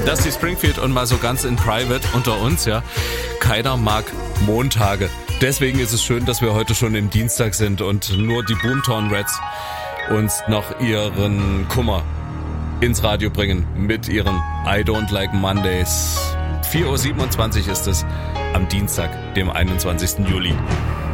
Dusty Springfield und mal so ganz in private unter uns, ja. Keiner mag Montage. Deswegen ist es schön, dass wir heute schon im Dienstag sind und nur die Boomtown Rats uns noch ihren Kummer ins Radio bringen mit ihren I Don't Like Mondays. 4:27 Uhr ist es am Dienstag, dem 21. Juli.